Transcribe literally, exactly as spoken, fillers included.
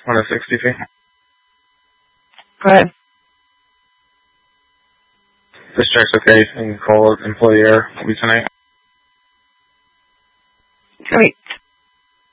on a sixty fee. Go ahead. This check's okay. You can call employer. Will be tonight. Great.